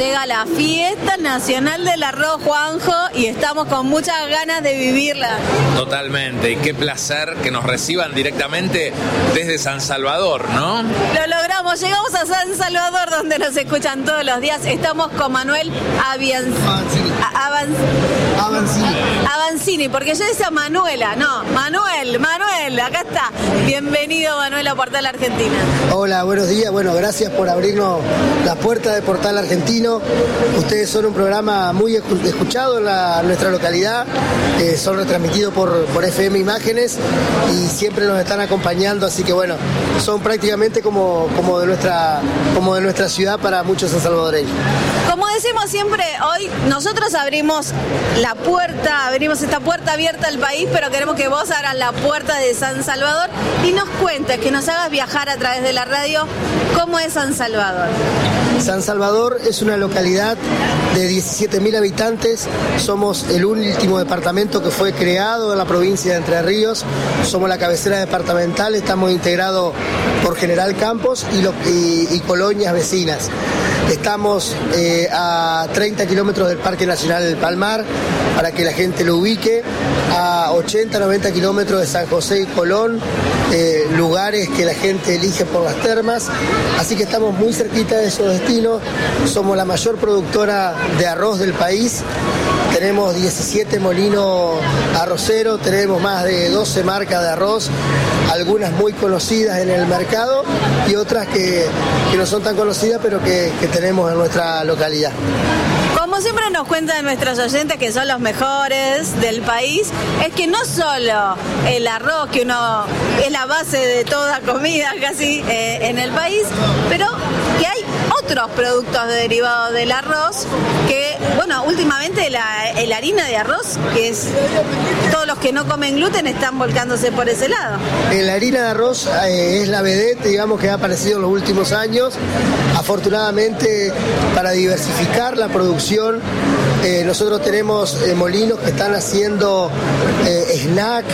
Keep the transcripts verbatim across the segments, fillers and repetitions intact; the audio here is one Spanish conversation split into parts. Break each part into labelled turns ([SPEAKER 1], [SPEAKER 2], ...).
[SPEAKER 1] llega la fiesta nacional del arroz, Juanjo, y estamos con muchas ganas de vivirla.
[SPEAKER 2] Totalmente, y qué placer que nos reciban directamente desde San Salvador, ¿no?
[SPEAKER 1] Lo logramos, llegamos a San Salvador, donde nos escuchan todos los días. Estamos con Manuel Avian... Avan...
[SPEAKER 3] Avancini.
[SPEAKER 1] Avancini, porque yo decía Manuela, no, Manuel, Manuel, acá está. Bienvenido, Manuel, a Portal Argentina.
[SPEAKER 3] Hola, buenos días, bueno, gracias por abrirnos la puerta de Portal Argentino. Ustedes son un programa muy escuchado en, la, en nuestra localidad, eh, son retransmitidos por, por F M Imágenes y siempre nos están acompañando, así que bueno, son prácticamente como, como, de, nuestra, como de nuestra ciudad para muchos sansalvadoreños.
[SPEAKER 1] Como decimos siempre, hoy nosotros abrimos la puerta, abrimos esta puerta abierta al país, pero queremos que vos abras la puerta de San Salvador y nos cuentes, que nos hagas viajar a través de la radio, cómo es San Salvador.
[SPEAKER 3] San Salvador es una localidad de diecisiete mil habitantes, somos el último departamento que fue creado en la provincia de Entre Ríos, somos la cabecera departamental, estamos integrados por General Campos y, lo, y, y colonias vecinas. Estamos eh, a treinta kilómetros del Parque Nacional del Palmar, para que la gente lo ubique, a ochenta, noventa kilómetros de San José y Colón, eh, lugares que la gente elige por las termas, así que estamos muy cerquita de esos destinos, somos la mayor productora de arroz del país, tenemos diecisiete molinos arroceros, tenemos más de doce marcas de arroz, algunas muy conocidas en el mercado y otras que, que no son tan conocidas, pero que, que tenemos en nuestra localidad.
[SPEAKER 1] Como siempre nos cuentan nuestros oyentes, que son los mejores del país, es que no solo el arroz, que uno es la base de toda comida casi eh, en el país, pero que hay otros productos derivados del arroz, que, bueno, últimamente la, la harina de arroz, que es, todos los que no comen gluten están volcándose por ese lado.
[SPEAKER 3] La harina de arroz eh, es la vedette, digamos, que ha aparecido en los últimos años. Afortunadamente, para diversificar la producción, eh, nosotros tenemos eh, molinos que están haciendo eh, snack,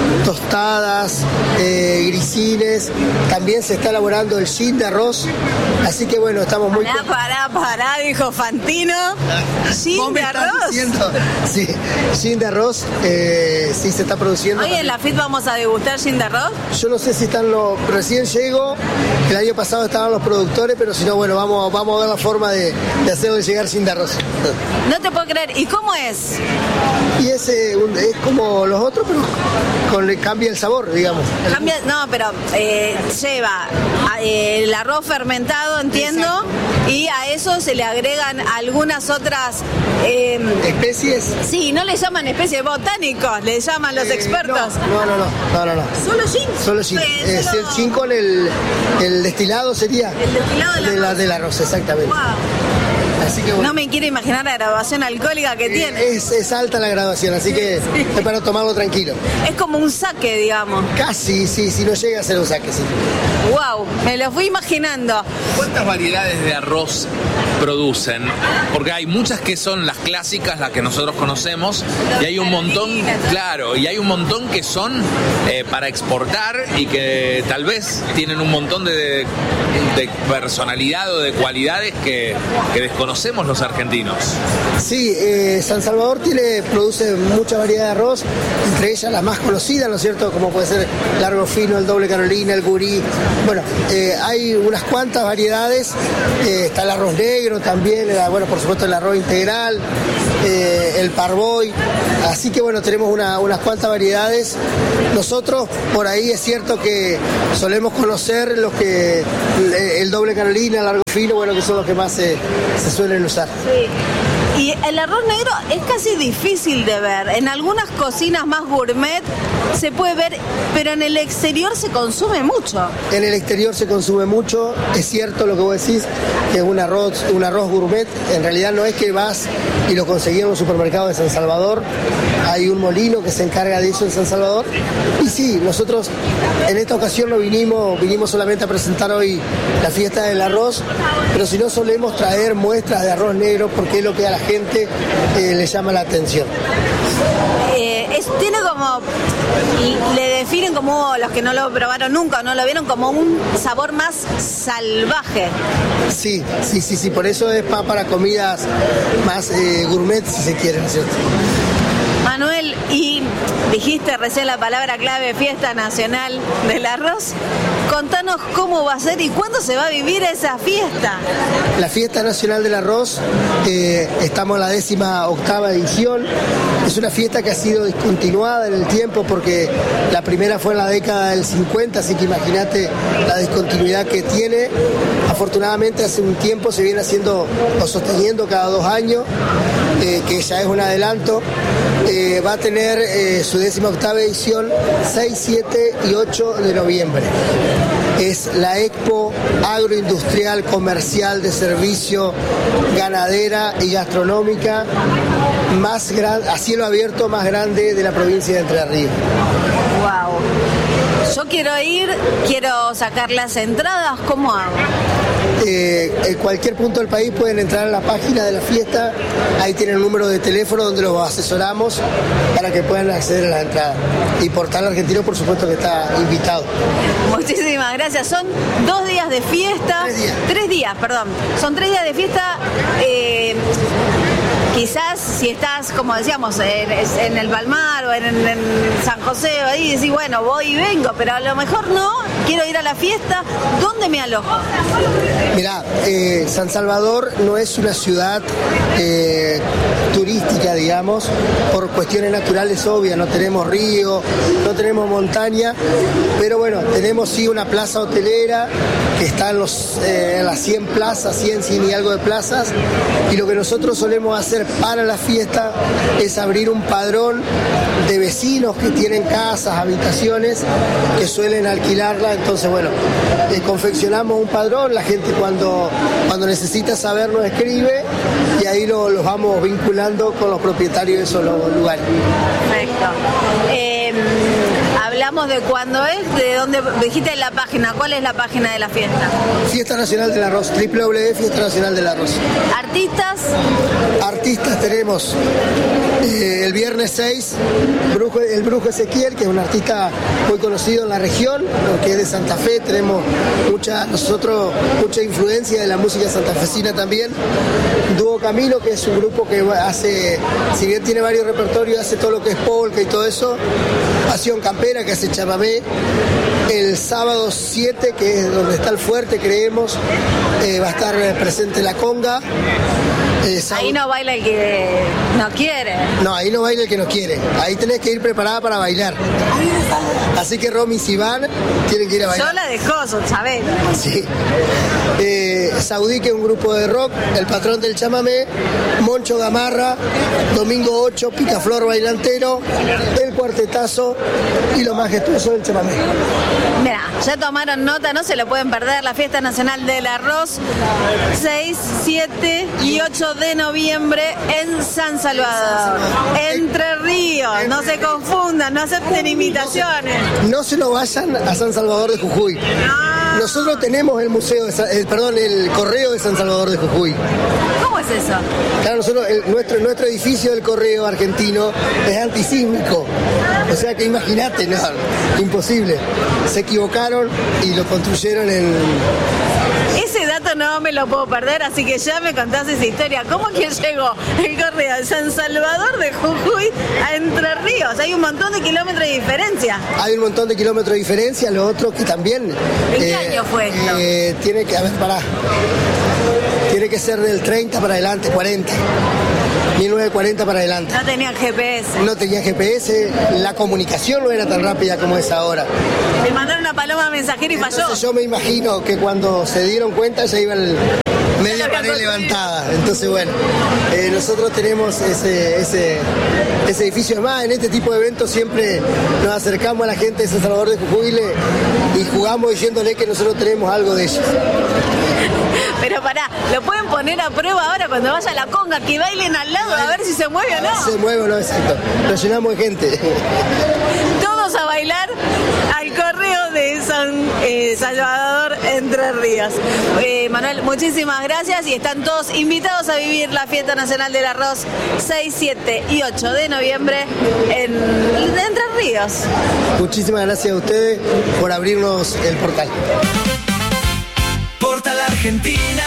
[SPEAKER 3] tostadas, eh, grisines, también se está elaborando el gin de arroz, así que bueno, estamos muy...
[SPEAKER 1] Pará, pará, pará, dijo Fantino, gin de arroz.
[SPEAKER 3] Diciendo? Sí, gin de arroz, eh, sí se está produciendo.
[SPEAKER 1] Hoy en la F I T vamos a degustar gin de arroz.
[SPEAKER 3] Yo no sé si están los... Recién llego, el año pasado estaban los productores, pero si no, bueno, vamos, vamos a ver la forma de, de hacerlo llegar gin de arroz.
[SPEAKER 1] No te puedo creer. ¿Y cómo es?
[SPEAKER 3] Y es, eh, un, es como los otros, pero con, le cambia el sabor, digamos.
[SPEAKER 1] Cambia, no, pero eh, lleva eh, el arroz fermentado, entiendo, exacto, y a eso se le agregan algunas otras... Eh,
[SPEAKER 3] ¿especies?
[SPEAKER 1] Sí, no le llaman especies, botánicos, le llaman los eh, expertos.
[SPEAKER 3] No, no, no, no, no, no.
[SPEAKER 1] ¿Solo gin?
[SPEAKER 3] Solo gin. Eh,
[SPEAKER 1] solo...
[SPEAKER 3] El gin con el, el destilado sería...
[SPEAKER 1] El destilado del arroz.
[SPEAKER 3] De la, del arroz, exactamente.
[SPEAKER 1] Wow.
[SPEAKER 3] Así que, bueno,
[SPEAKER 1] no me quiero imaginar la graduación alcohólica que
[SPEAKER 3] eh,
[SPEAKER 1] tiene.
[SPEAKER 3] Es, es alta la graduación, así que sí, es para tomarlo tranquilo.
[SPEAKER 1] Es como un saque, digamos.
[SPEAKER 3] Casi, sí, si no llega a ser un saque, sí.
[SPEAKER 1] Wow, me lo fui imaginando.
[SPEAKER 2] ¿Cuántas variedades de arroz producen? Porque hay muchas que son las clásicas, las que nosotros conocemos, y hay un montón, claro, y hay un montón que son eh, para exportar y que tal vez tienen un montón de, de personalidad o de cualidades que, que desconocemos los argentinos.
[SPEAKER 3] Sí, eh, San Salvador tiene, produce mucha variedad de arroz, entre ellas las más conocidas, ¿no es cierto? Como puede ser el arroz fino, el doble Carolina, el gurí. Bueno, eh, hay unas cuantas variedades, eh, está el arroz negro también, eh, bueno, por supuesto el arroz integral, eh, el parboy, así que bueno, tenemos una, unas cuantas variedades. Nosotros por ahí es cierto que solemos conocer los que el, el doble Carolina, el arroz fino, bueno, que son los que más se, se suelen usar.
[SPEAKER 1] Sí. Y el arroz negro es casi difícil de ver. En algunas cocinas más gourmet se puede ver, pero en el exterior se consume mucho.
[SPEAKER 3] En el exterior se consume mucho, es cierto lo que vos decís, que es un arroz, un arroz gourmet. En realidad no es que vas y lo conseguís en un supermercado de San Salvador. Hay un molino que se encarga de eso en San Salvador. Y sí, nosotros en esta ocasión no vinimos, vinimos solamente a presentar hoy la fiesta del arroz, pero si no solemos traer muestras de arroz negro porque es lo que a la gente eh, le llama la atención.
[SPEAKER 1] Eh, es, tiene como como, le definen como, los que no lo probaron nunca, no lo vieron, como un sabor más salvaje.
[SPEAKER 3] Sí, sí, sí, sí, por eso es más para comidas más eh, gourmet, si se quiere, ¿no es cierto?
[SPEAKER 1] Manuel, y dijiste recién la palabra clave, Fiesta Nacional del Arroz. Contanos cómo va a ser y cuándo se va a vivir esa fiesta.
[SPEAKER 3] La Fiesta Nacional del Arroz, eh, estamos en la décima octava edición. Es una fiesta que ha sido discontinuada en el tiempo porque la primera fue en la década del cincuenta, así que imagínate la discontinuidad que tiene. Afortunadamente hace un tiempo se viene haciendo o sosteniendo cada dos años, eh, que ya es un adelanto. Eh, va a tener eh, su décima octava edición seis, siete y ocho de noviembre. Es la Expo Agroindustrial, Comercial, de Servicio, Ganadera y Gastronómica más grande, a cielo abierto más grande de la provincia de Entre Ríos.
[SPEAKER 1] Wow. Yo quiero ir, quiero sacar las entradas, ¿cómo hago?
[SPEAKER 3] Eh, en cualquier punto del país pueden entrar a la página de la fiesta, ahí tienen el número de teléfono donde los asesoramos para que puedan acceder a la entrada. Y Portal Argentino, por supuesto, que está invitado.
[SPEAKER 1] Muchísimas gracias. Son dos días de fiesta.
[SPEAKER 3] Tres días.
[SPEAKER 1] Tres días, perdón. Son tres días de fiesta. Eh, quizás si estás, como decíamos, en, en el Palmar o en, en San José, ahí decís, bueno, voy y vengo, pero a lo mejor no, quiero ir a la fiesta. ¿Dónde me alojo?
[SPEAKER 3] Mirá, eh, San Salvador no es una ciudad eh, turística, digamos, por cuestiones naturales obvias. No tenemos río, no tenemos montaña, pero bueno, tenemos sí una plaza hotelera que está en, los, eh, en las cien plazas, cien, cien y algo de plazas, y lo que nosotros solemos hacer para la fiesta es abrir un padrón de vecinos que tienen casas, habitaciones, que suelen alquilarla. Entonces, bueno, eh, confeccionamos un padrón, la gente cuando, cuando necesita saber nos escribe y ahí lo, los vamos vinculando con los propietarios de esos lugares.
[SPEAKER 1] Perfecto. Eh, hablamos de cuándo es, de dónde dijiste la página. ¿Cuál es la página de la fiesta?
[SPEAKER 3] Fiesta Nacional del Arroz, doble u doble u doble u punto fiesta nacional del arroz.
[SPEAKER 1] ¿Artistas?
[SPEAKER 3] Artistas tenemos eh, el viernes seis, Brujo, el Brujo Ezequiel, que es un artista muy conocido en la región, que es de Santa Fe. Tenemos mucha, nosotros, mucha influencia de la música santafesina también. Dúo Camino, que es un grupo que hace, si bien tiene varios repertorios, hace todo lo que es polka y todo eso. Pasión Campera, que hace chamamé. El sábado siete, que es donde está el fuerte, creemos, eh, va a estar presente la conga. Eh,
[SPEAKER 1] ahí no baila el que no quiere.
[SPEAKER 3] No, ahí no baila el que no quiere. Ahí tenés que ir preparada para bailar. Así que Romy y Sivan tienen que ir a bailar.
[SPEAKER 1] Yo la dejo, ¿sabes?
[SPEAKER 3] Sí. Eh, Saudí, que es un grupo de rock, El Patrón del Chamamé, Moncho Gamarra, Domingo ocho, Picaflor Bailantero, El Cuartetazo y lo majestuoso del chamamé.
[SPEAKER 1] Mira, ya tomaron nota, no se lo pueden perder, la Fiesta Nacional del Arroz, seis, siete y ocho de noviembre en San Salvador, Entre Ríos. No se confundan, no acepten imitaciones.
[SPEAKER 3] No se lo vayan a San Salvador de Jujuy.
[SPEAKER 1] No.
[SPEAKER 3] Nosotros tenemos el museo, de San, el, perdón, el correo de San Salvador de Jujuy.
[SPEAKER 1] ¿Cómo es eso?
[SPEAKER 3] Claro, nosotros, el, nuestro, nuestro edificio del correo argentino es antisísmico. O sea que imagínate, no, imposible. Se equivocaron y lo construyeron en...
[SPEAKER 1] Ese dato no me lo puedo perder, así que ya me contás esa historia. ¿Cómo que llegó el correo de San Salvador de Jujuy a Entre Ríos? Hay un montón de kilómetros de diferencia.
[SPEAKER 3] Hay un montón de kilómetros de diferencia. Lo otro que también...
[SPEAKER 1] ¿En qué eh, año fue esto?
[SPEAKER 3] Eh, tiene que, a ver, pará. Tiene que ser del treinta para adelante, cuarenta. mil novecientos cuarenta para adelante.
[SPEAKER 1] No tenían G P S.
[SPEAKER 3] No tenían G P S, la comunicación no era tan rápida como es ahora.
[SPEAKER 1] Me mandaron una paloma mensajera y
[SPEAKER 3] Entonces,
[SPEAKER 1] falló.
[SPEAKER 3] yo me imagino que cuando se dieron cuenta ya iba el media pared levantada. Entonces, bueno, eh, nosotros tenemos ese, ese, ese edificio. Más en este tipo de eventos siempre nos acercamos a la gente de San Salvador de Jujuy y, le, y jugamos diciéndole que nosotros tenemos algo de ellos.
[SPEAKER 1] Pero pará, lo pueden poner a prueba ahora cuando vaya a la conga, que bailen al lado a ver si se mueve o no.
[SPEAKER 3] Se mueve o no, exacto. Lo llenamos de gente.
[SPEAKER 1] Todos a bailar al correo de San eh, Salvador, Entre Ríos. Eh, Manuel, muchísimas gracias y están todos invitados a vivir la Fiesta Nacional del Arroz seis, siete y ocho de noviembre en Entre Ríos.
[SPEAKER 3] Muchísimas gracias a ustedes por abrirnos el portal.
[SPEAKER 4] Portal Argentina,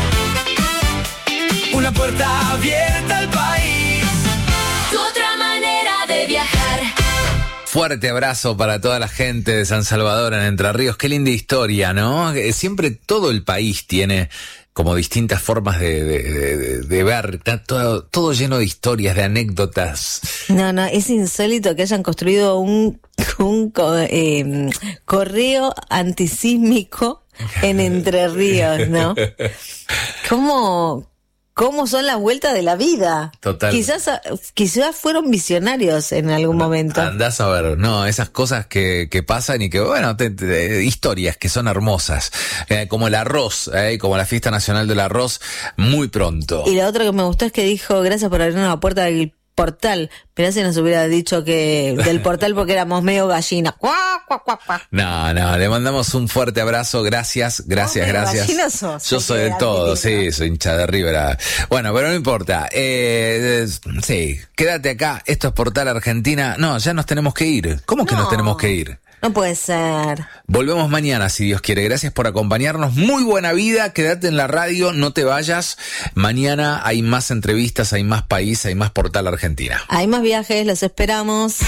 [SPEAKER 4] una puerta abierta al país.
[SPEAKER 5] Tu otra manera de viajar.
[SPEAKER 2] Fuerte abrazo para toda la gente de San Salvador en Entre Ríos. Qué linda historia, ¿no? Siempre todo el país tiene como distintas formas de, de, de, de ver, está todo, todo lleno de historias, de anécdotas.
[SPEAKER 6] No, no, es insólito que hayan construido un, un eh, correo antisísmico en Entre Ríos, ¿no? ¿Cómo... ¿Cómo son las vueltas de la vida?
[SPEAKER 2] Total.
[SPEAKER 6] Quizás, quizás fueron visionarios en algún momento.
[SPEAKER 2] Andás a ver, no, esas cosas que, que pasan y que, bueno, te, te, historias que son hermosas. Eh, como el arroz, eh, como la Fiesta Nacional del Arroz, muy pronto.
[SPEAKER 6] Y lo otro que me gustó es que dijo, gracias por abrirnos la puerta del portal. Pero si nos hubiera dicho que del portal porque éramos medio gallina. ¡Cuá, cuá, cuá, cuá!
[SPEAKER 2] No, no, le mandamos un fuerte abrazo. Gracias, gracias,
[SPEAKER 6] ¿Vos
[SPEAKER 2] gracias.
[SPEAKER 6] gallina sos?
[SPEAKER 2] Yo soy de todo, sí, soy hincha de River. Bueno, pero no importa. Eh, sí, quédate acá. Esto es Portal Argentina. No, ya nos tenemos que ir. ¿Cómo que
[SPEAKER 6] No.
[SPEAKER 2] nos tenemos que ir?
[SPEAKER 6] No puede ser.
[SPEAKER 2] Volvemos mañana, si Dios quiere. Gracias por acompañarnos. Muy buena vida. Quédate en la radio, no te vayas. Mañana hay más entrevistas, hay más país, hay más Portal Argentina.
[SPEAKER 6] Hay más viajes, los esperamos.